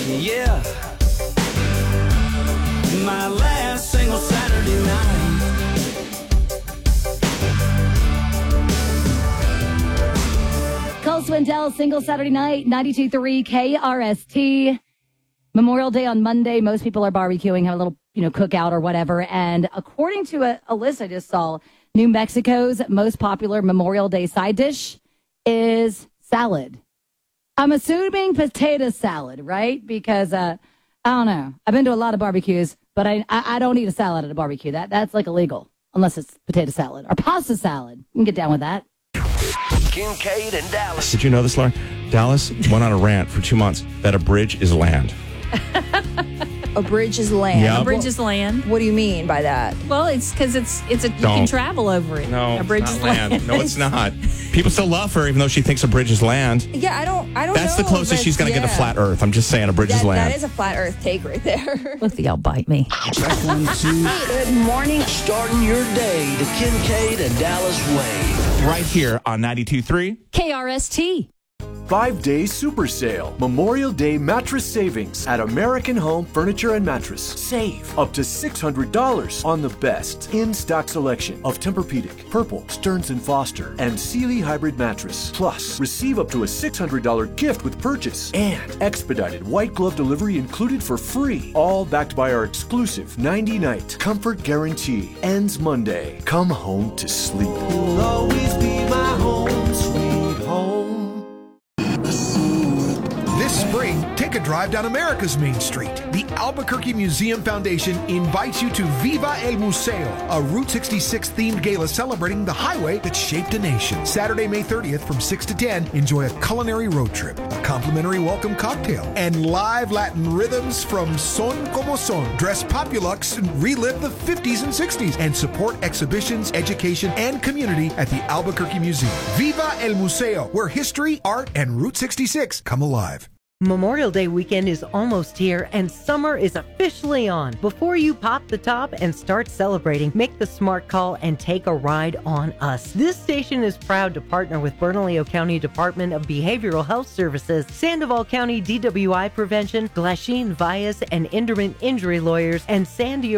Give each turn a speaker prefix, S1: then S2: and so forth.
S1: Yeah. My last single Saturday night.
S2: Cole Swindell, single Saturday night, 92.3 KRST. Memorial Day on Monday. Most people are barbecuing, have a little, cookout or whatever. And according to a list I just saw, New Mexico's most popular Memorial Day side dish is salad. I'm assuming potato salad, right? Because, I don't know. I've been to a lot of barbecues, but I don't eat a salad at a barbecue. That's like illegal, unless it's potato salad or pasta salad. You can get down with that.
S3: Kincaid and Dallas.
S4: Did you know this, Lauren? Dallas went on a rant for 2 months that a bridge is land.
S5: A bridge is land.
S4: Yep.
S6: A bridge is land.
S5: What do you mean by that?
S6: Well, it's because you can travel over it.
S4: No,
S6: a bridge
S4: it's
S6: is
S4: not land. No, it's not. People still love her, even though she thinks a bridge is land.
S5: Yeah, I don't
S4: That's
S5: know.
S4: the closest she's going to get to flat Earth. I'm just saying a bridge is land.
S5: That is a flat Earth take right there.
S6: Both of y'all bite me.
S1: Check 1, 2. Good morning. Starting your day the Kincaid and Dallas way.
S4: Right here on 92.3.
S6: KRST.
S7: 5-day super sale. Memorial Day mattress savings at American Home Furniture and Mattress. Save up to $600 on the best in-stock selection of Tempur-Pedic, Purple, Stearns & Foster, and Sealy Hybrid Mattress. Plus, receive up to a $600 gift with purchase and expedited white glove delivery included for free. All backed by our exclusive 90-night comfort guarantee. Ends Monday. Come home to sleep.
S1: You'll always be my home, sweet home.
S8: This spring, take a drive down America's Main Street. The Albuquerque Museum Foundation invites you to Viva el Museo, a Route 66 themed gala celebrating the highway that shaped a nation. Saturday, May 30th from 6 to 10, enjoy a culinary road trip, a complimentary welcome cocktail, and live Latin rhythms from Son Como Son. Dress Populux and relive the 50s and 60s and support exhibitions, education, and community at the Albuquerque Museum. Viva el Museo, where history, art, and Route 66 come alive.
S9: Memorial Day weekend is almost here and summer is officially on. Before you pop the top and start celebrating, make the smart call and take a ride on us. This station is proud to partner with Bernalillo County Department of Behavioral Health Services, Sandoval County DWI Prevention, Glasheen Vias and Inderman Injury Lawyers, and San Diego